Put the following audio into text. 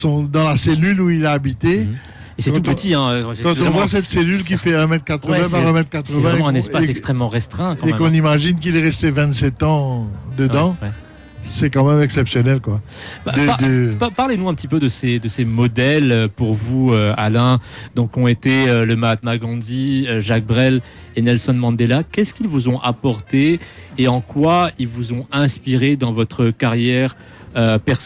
dans la cellule où il a habité. Et c'est tout petit. Hein. Quand on voit cette cellule qui fait 1m80 par 1m80, c'est vraiment un espace extrêmement restreint. Et qu'on imagine qu'il est resté 27 ans dedans. Ouais. C'est quand même exceptionnel, quoi. Parlez-nous un petit peu de ces modèles pour vous, Alain, donc ont été le Mahatma Gandhi, Jacques Brel et Nelson Mandela. Qu'est-ce qu'ils vous ont apporté et en quoi ils vous ont inspiré dans votre carrière personnelle?